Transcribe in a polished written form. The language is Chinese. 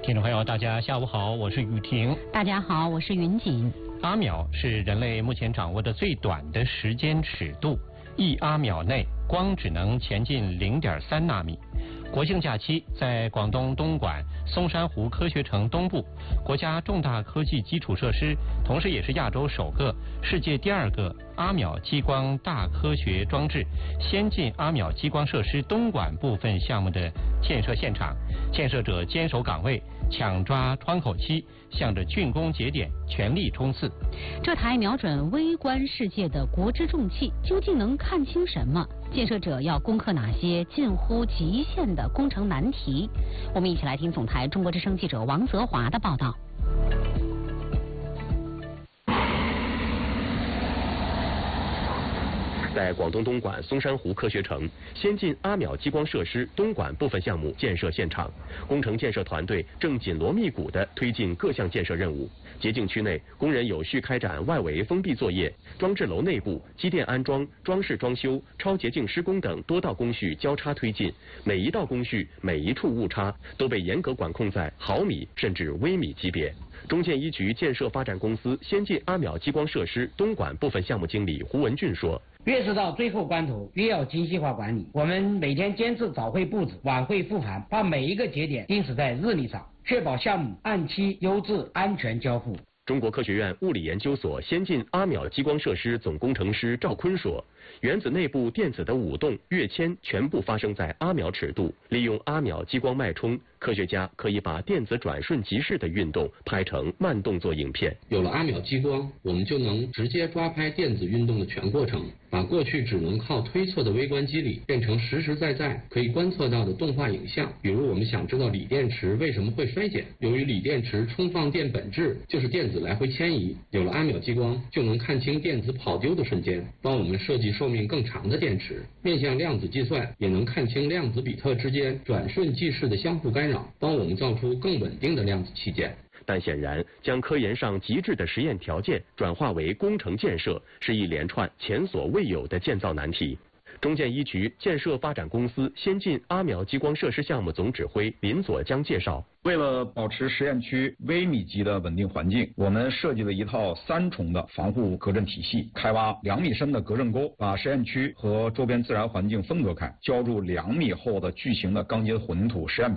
听众朋友，大家下午好，我是雨婷。 大家好，我是云锦。 阿秒是人类目前掌握的最短的时间尺度，1阿秒内光只能前进0.3纳米。国庆假期，在广东东莞松山湖科学城东部，国家重大科技基础设施，同时也是亚洲首个、世界第2个阿秒激光大科学装置先进阿秒激光设施东莞部分项目的建设现场，建设者坚守岗位，抢抓窗口期，向着竣工节点全力冲刺。 这台瞄准微观世界的国之重器究竟能看清什么？建设者要攻克哪些近乎极限的工程难题？我们一起来听总台中国之声记者王泽华的报道。 在广东东莞松山湖科学城，先进阿秒激光设施东莞部分项目建设现场，工程建设团队正紧锣密鼓地推进各项建设任务。洁净区内，工人有序开展外围封闭作业，装置楼内部机电安装、装饰装修、超洁净施工等多道工序交叉推进，每一道工序、每一处误差都被严格管控在毫米甚至微米级别。中建一局建设发展公司先进阿秒激光设施东莞部分项目经理胡文俊说：“ 越是到最后关头，越要精细化管理。我们每天坚持早会布置，晚会复盘，把每一个节点定死在日历上，确保项目按期、优质、安全交付。” 中国科学院物理研究所先进阿秒激光设施总工程师赵坤说：“原子内部电子的舞动、跃迁全部发生在阿秒尺度，利用阿秒激光脉冲，科学家可以把电子转瞬即逝的运动拍成慢动作影片。 有了阿秒激光，我们就能直接抓拍电子运动的全过程，把过去只能靠推测的微观机理变成实实在在可以观测到的动画影像。比如我们想知道锂电池为什么会衰减，由于锂电池充放电本质就是电子来回迁移，有了阿秒激光就能看清电子跑丢的瞬间，帮我们设计寿命更长的电池。面向量子计算也能看清量子比特之间转瞬即逝的相互干扰，帮我们造出更稳定的量子器件。 但显然，将科研上极致的实验条件转化为工程建设，是一连串前所未有的建造难题。中建一局建设发展公司先进阿秒激光设施项目总指挥林佐江介绍： 为了保持实验区微米级的稳定环境，我们设计了一套3重的防护隔震体系，开挖2米深的隔震沟，把实验区和周边自然环境分隔开，浇筑2米厚的巨型的钢筋混凝土实验